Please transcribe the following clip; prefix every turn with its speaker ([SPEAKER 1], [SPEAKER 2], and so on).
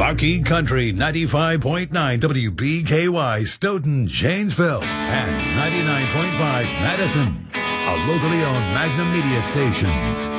[SPEAKER 1] Marquee Country 95.9 WBKY Stoughton, Janesville, and 99.5 Madison, a locally owned Magnum Media station.